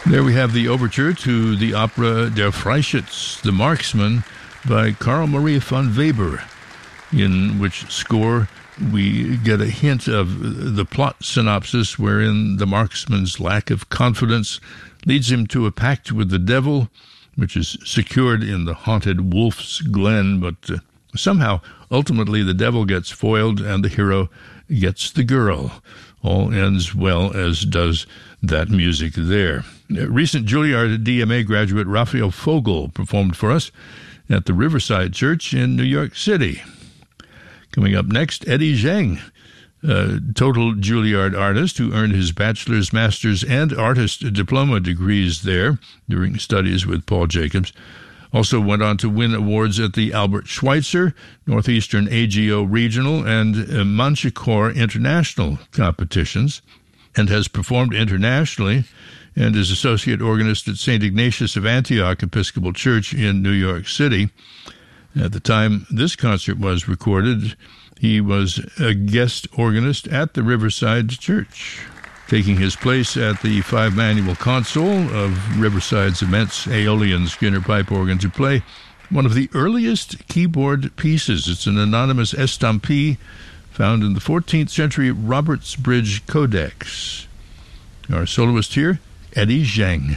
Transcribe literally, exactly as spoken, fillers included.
There we have the overture to the opera Der Freischütz, The Marksman, by Carl Maria von Weber, in which score we get a hint of the plot synopsis wherein the marksman's lack of confidence leads him to a pact with the devil, which is secured in the haunted Wolf's Glen, but uh, somehow, ultimately, the devil gets foiled and the hero gets the girl. All ends well, as does that music there. Recent Juilliard D M A graduate Raphael Fogel performed for us at the Riverside Church in New York City. Coming up next, Eddie Zheng, a total Juilliard artist who earned his bachelor's, master's, and artist diploma degrees there during studies with Paul Jacobs. Also went on to win awards at the Albert Schweitzer, Northeastern A G O Regional, and Manchicore International competitions, and has performed internationally and is associate organist at Saint Ignatius of Antioch Episcopal Church in New York City. At the time this concert was recorded, he was a guest organist at the Riverside Church, taking his place at the five-manual console of Riverside's immense Aeolian Skinner pipe organ to play one of the earliest keyboard pieces. It's an anonymous estampie found in the fourteenth century Robertsbridge Codex. Our soloist here, Eddie Zheng.